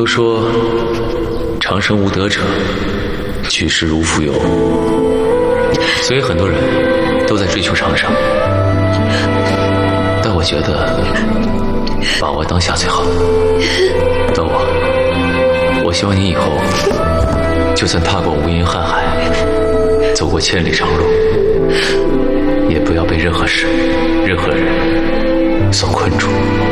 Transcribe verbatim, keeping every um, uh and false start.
都说长生无德者，举世如浮游，所以很多人都在追求长生。但我觉得把握当下最好。等我，我希望你以后就算踏过无垠瀚海，走过千里长路，也不要被任何事、任何人所困住。